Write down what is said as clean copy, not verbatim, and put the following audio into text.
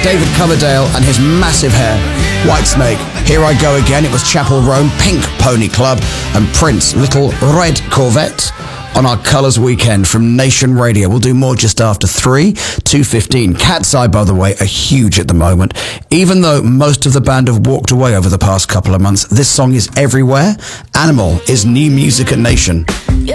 David Coverdale and his massive hair. Whitesnake, Here I Go Again. It was Chapel Roan, Pink Pony Club, and Prince, Little Red Corvette on our Colours Weekend from Nation Radio. We'll do more just after 3, 2:15. Cat's Eye, by the way, are huge at the moment. Even though most of the band have walked away over the past couple of months, this song is everywhere. Animal is new music at Nation. You